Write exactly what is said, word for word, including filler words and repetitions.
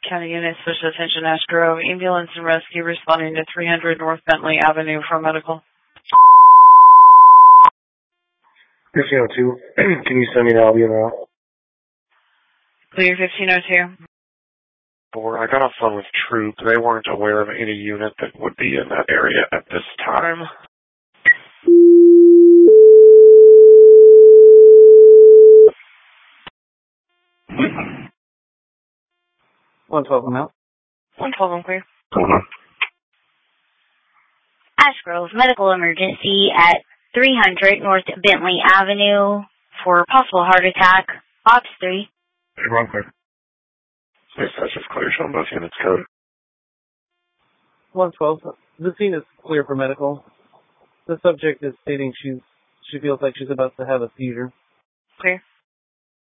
County Unit, Special Attention, Ash Grove. Ambulance and rescue responding to three hundred North Bentley Avenue for medical. fifteen oh two, can you send me an Albion route? Clear fifteen oh two. Four, I got off phone with Troop. They weren't aware of any unit that would be in that area at this time. one twelve, I'm out. one twelve, I'm clear. Ash Grove, medical emergency at three hundred North Bentley Avenue for possible heart attack. Ops three. Hey, wrong clear. Space Touch is clear, showing both units code. one twelve, the scene is clear for medical. The subject is stating she's she feels like she's about to have a seizure. Clear.